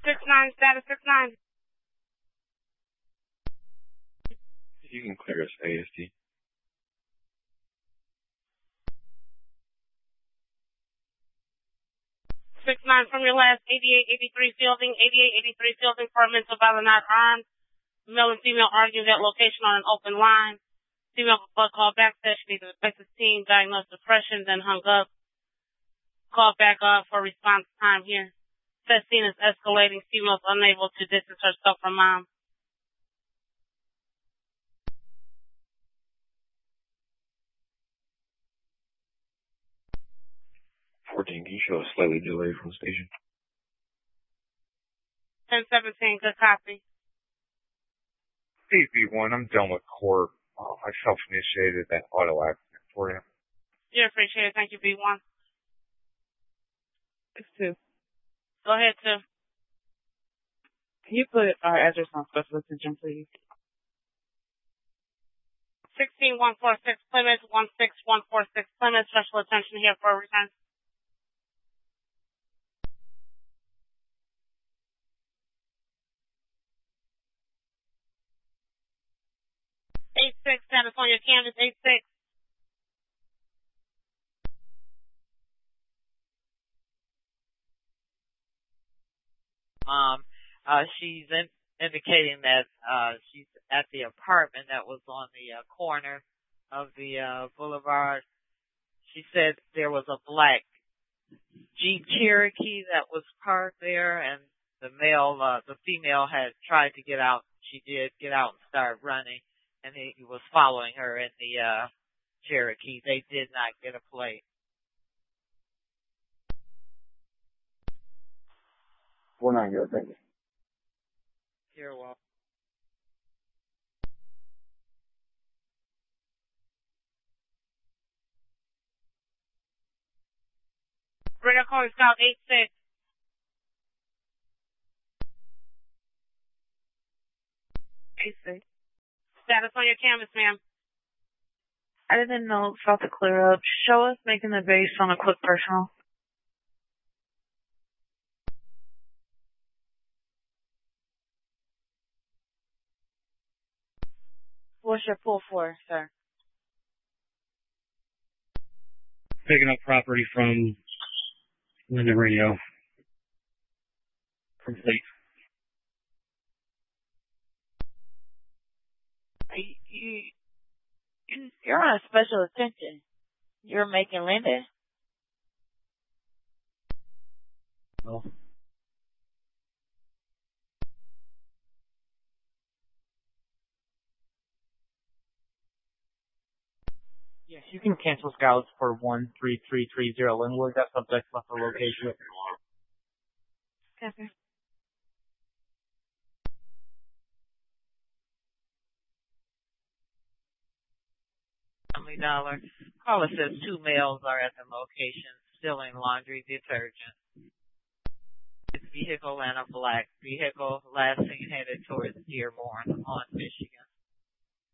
6-9, status 6-9. You can clear us AST. 6-9 from your last 8883 fielding. 8883 fielding for a mental battle not armed. Male and female argued at location on an open line. Female called back, said she needed to the team, diagnosed depression, then hung up. Called back for response time here. Said scene is escalating. Female's unable to distance herself from mom. 14, can you show a slightly delayed from the station? 10-17, good copy. Hey, V1, I'm done with court. I self-initiated that auto accident for you. You appreciate it. Thank you, B1. 6-2. Go ahead, 2. Can you put our address on special attention, please? 16146 Plymouth, 16146 Plymouth. Special attention here for a return. 8-6, status on your canvas, 8-6. She's indicating that she's at the apartment that was on the corner of the boulevard. She said there was a black Jeep Cherokee that was parked there, and the female had tried to get out. She did get out and start running, and he was following her in the Cherokee. They did not get a plate. 4-9, good, thank you. You're welcome. Radar calling Scout 8-6. 8-6. Status on your canvas, ma'am. I didn't know it's about to clear up. Show us making the base on a quick personal. What's your pull for, sir? Picking up property from Linden Radio. Complete. You're on a special attention. You're making Linden. Well. Yes, you can cancel scouts for 13330 Linwood. That subject left the location. Okay. $20. Caller says 2 males are at the location stealing laundry detergent. This vehicle and a black vehicle last seen headed towards Dearborn on Michigan.